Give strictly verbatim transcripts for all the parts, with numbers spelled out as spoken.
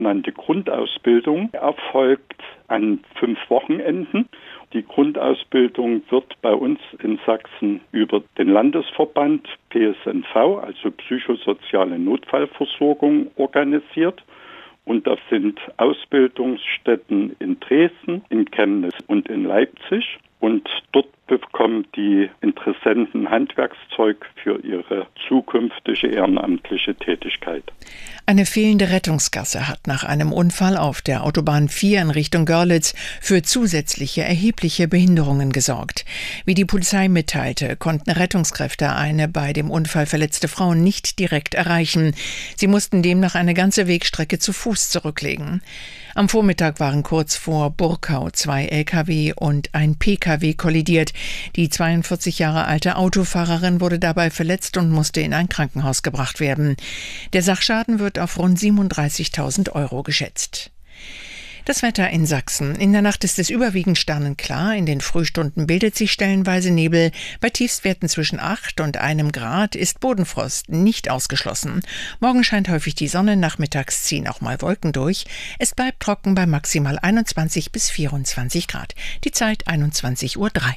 sogenannte Grundausbildung erfolgt an fünf Wochenenden. Die Grundausbildung wird bei uns in Sachsen über den Landesverband P S N V, also Psychosoziale Notfallversorgung, organisiert. Und das sind Ausbildungsstätten in Dresden, in Chemnitz und in Leipzig. Und dort bekommen die Interessenten Handwerkszeug für ihre zukünftige ehrenamtliche Tätigkeit. Eine fehlende Rettungsgasse hat nach einem Unfall auf der Autobahn vier in Richtung Görlitz für zusätzliche erhebliche Behinderungen gesorgt. Wie die Polizei mitteilte, konnten Rettungskräfte eine bei dem Unfall verletzte Frau nicht direkt erreichen. Sie mussten demnach eine ganze Wegstrecke zu Fuß zurücklegen. Am Vormittag waren kurz vor Burkau zwei L K W und ein P K W kollidiert. Die zweiundvierzig Jahre alte Autofahrerin wurde dabei verletzt und musste in ein Krankenhaus gebracht werden. Der Sachschaden wird auf rund siebenunddreißigtausend Euro geschätzt. Das Wetter in Sachsen. In der Nacht ist es überwiegend sternenklar. In den Frühstunden bildet sich stellenweise Nebel. Bei Tiefstwerten zwischen acht und einem Grad ist Bodenfrost nicht ausgeschlossen. Morgen scheint häufig die Sonne, nachmittags ziehen auch mal Wolken durch. Es bleibt trocken bei maximal einundzwanzig bis vierundzwanzig Grad. Die Zeit einundzwanzig Uhr drei.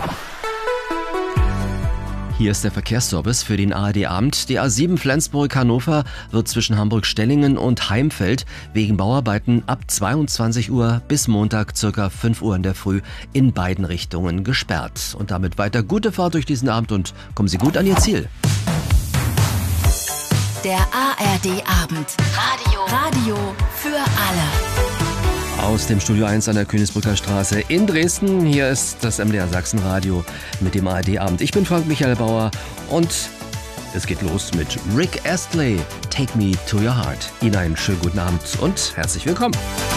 Hier ist der Verkehrsservice für den A R D-Abend. Die A sieben Flensburg-Hannover wird zwischen Hamburg-Stellingen und Heimfeld wegen Bauarbeiten ab zweiundzwanzig Uhr bis Montag ca. fünf Uhr in der Früh in beiden Richtungen gesperrt. Und damit weiter gute Fahrt durch diesen Abend und kommen Sie gut an Ihr Ziel. Der A R D-Abend. Radio. Radio für alle. Aus dem Studio eins an der Königsbrücker Straße in Dresden. Hier ist das M D R Sachsenradio mit dem A R D-Abend. Ich bin Frank Michael Bauer und es geht los mit Rick Astley, Take Me to Your Heart. Ihnen einen schönen guten Abend und herzlich willkommen.